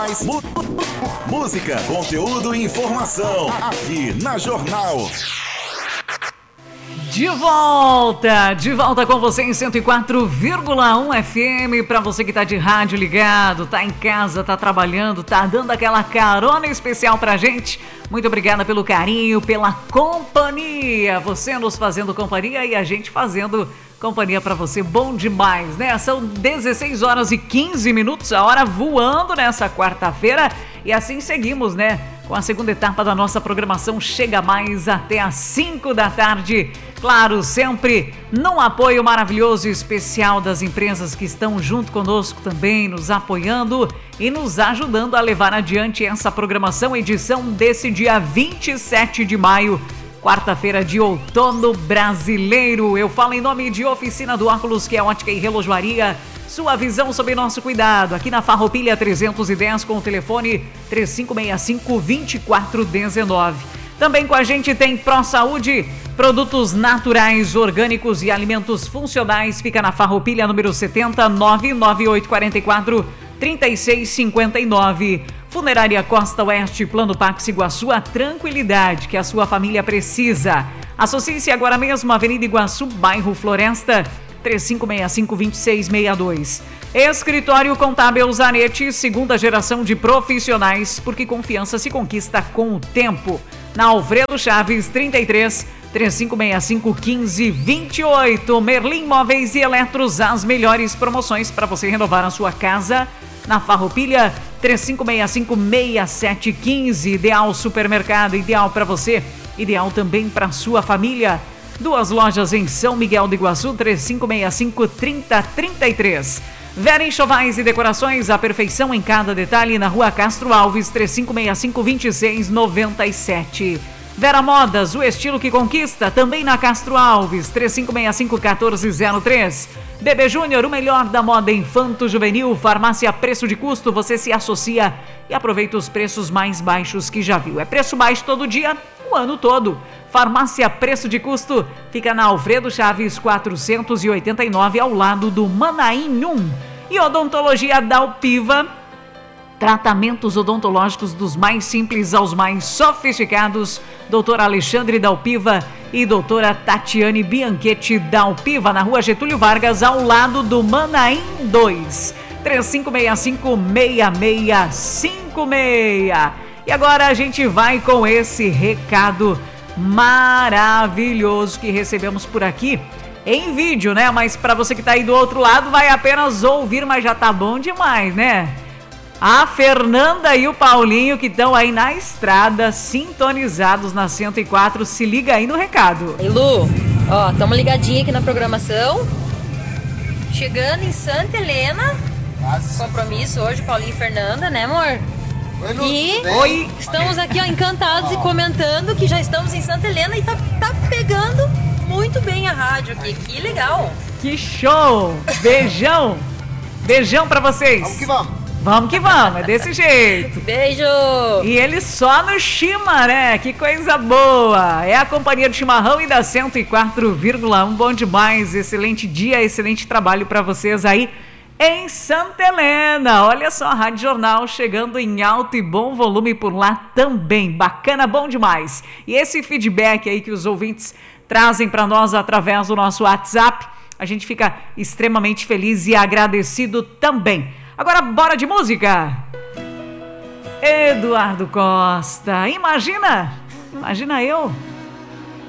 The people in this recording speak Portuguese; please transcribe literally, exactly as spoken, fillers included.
mais mu- música, conteúdo e informação aqui na Jornal. De volta, de volta com você em cento e quatro vírgula um F M, para você que tá de rádio ligado, tá em casa, tá trabalhando, tá dando aquela carona especial pra gente. Muito obrigada pelo carinho, pela companhia, você nos fazendo companhia e a gente fazendo companhia pra você, bom demais, né? São dezesseis horas e quinze minutos, a hora voando nessa quarta-feira e assim seguimos, né? Com a segunda etapa da nossa programação, chega mais até às cinco da tarde. Claro, sempre num apoio maravilhoso e especial das empresas que estão junto conosco também, nos apoiando e nos ajudando a levar adiante essa programação, edição desse dia vinte e sete de maio, quarta-feira de outono brasileiro. Eu falo em nome de Oficina do Óculos, que é ótica e relojoaria. Sua visão sob nosso cuidado, aqui na Farroupilha trezentos e dez com o telefone três cinco seis cinco, dois quatro um nove. Também com a gente tem Pro Saúde, produtos naturais, orgânicos e alimentos funcionais. Fica na Farroupilha número setenta, nove nove oito quatro quatro, três seis cinco nove. Funerária Costa Oeste, Plano Pax Iguaçu, a tranquilidade que a sua família precisa. Associe-se agora mesmo, Avenida Iguaçu, bairro Floresta, três cinco seis cinco, dois seis seis dois. Escritório Contábil Zanetti, segunda geração de profissionais, porque confiança se conquista com o tempo. Na Alfredo Chaves, trinta e três, três cinco seis cinco, um cinco dois oito. Merlin Móveis e Eletros, as melhores promoções para você renovar a sua casa. Na Farroupilha, três cinco seis cinco, seis sete um cinco. Ideal Supermercado, ideal para você, ideal também para sua família. Duas lojas em São Miguel do Iguaçu, três cinco seis cinco, trinta, trinta e três. Vera Enxovais e Decorações, a perfeição em cada detalhe, na Rua Castro Alves, três cinco seis cinco, dois seis nove sete. Vera Modas, o estilo que conquista, também na Castro Alves, três cinco seis cinco, um quatro zero três. Bebê Júnior, o melhor da moda infanto-juvenil. Farmácia Preço de Custo, você se associa e aproveita os preços mais baixos que já viu. É preço baixo todo dia, o ano todo. Farmácia Preço de Custo fica na Alfredo Chaves quatrocentos e oitenta e nove, ao lado do Manaim um. E Odontologia Dalpiva, tratamentos odontológicos dos mais simples aos mais sofisticados. doutor Alexandre Dalpiva e doutora Tatiane Bianchetti Dalpiva, na Rua Getúlio Vargas, ao lado do Manaim dois. três cinco seis cinco, seis seis cinco seis. E agora a gente vai com esse recado maravilhoso que recebemos por aqui em vídeo, né? Mas para você que tá aí do outro lado, vai apenas ouvir, mas já tá bom demais, né? A Fernanda e o Paulinho, que estão aí na estrada, sintonizados na cento e quatro, se liga aí no recado. Ei, Lu, ó, tamo ligadinho aqui na programação, chegando em Santa Helena. Compromisso hoje, Paulinho e Fernanda, né, amor? Oi, Lu, e Oi. Estamos aqui, ó, encantados e comentando que já estamos em Santa Helena e tá, tá pegando muito bem a rádio aqui. Que legal! Que show! Beijão! Beijão pra vocês! Vamos que vamos! Vamos que vamos, é desse jeito. Beijo! E ele só no Chima, né? Que coisa boa! É a companhia do Chimarrão e da cento e quatro vírgula um. Bom demais, excelente dia, excelente trabalho pra vocês aí em Santa Helena. Olha só, a Rádio Jornal chegando em alto e bom volume por lá também. Bacana, bom demais. E esse feedback aí que os ouvintes trazem para nós através do nosso WhatsApp, a gente fica extremamente feliz e agradecido também. Agora, bora de música. Eduardo Costa, imagina, imagina eu